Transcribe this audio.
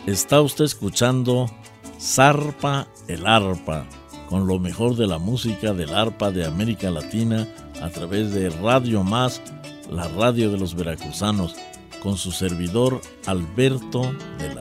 Está usted escuchando Zarpa el Arpa, con lo mejor de la música del arpa de América Latina a través de Radio Más, la radio de los veracruzanos, con su servidor Alberto del